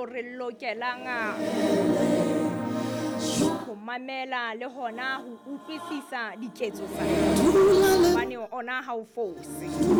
re lokelang ho mamela le hona ho utlwisisa diketso tsa hobane ona ha o fose.